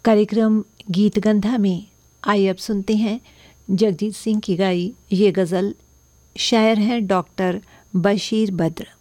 कार्यक्रम गीत गंधा में आइए अब सुनते हैं जगजीत सिंह की गाई ये गज़ल। शायर हैं डॉक्टर बशीर बद्र।